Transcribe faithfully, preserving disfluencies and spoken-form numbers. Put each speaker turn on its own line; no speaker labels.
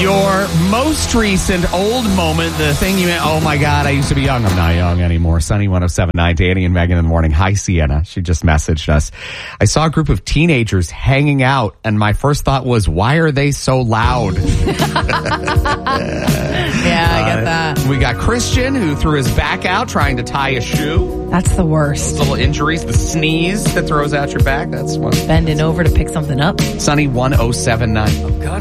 Your most recent old moment, the thing you went, oh my God, I used to be young. I'm not young anymore. Sunny one oh seven point nine, Danny and Megan in the morning. Hi, Sienna. She just messaged us. I saw a group of teenagers hanging out, and my first thought was, why are they so loud?
Yeah, I get that.
Uh, we got Christian, who threw his back out trying to tie a shoe.
That's the worst.
Little injuries, the sneeze that throws out your back. That's one.
Bending over to pick something up.
Sunny one oh seven point nine. Oh, God.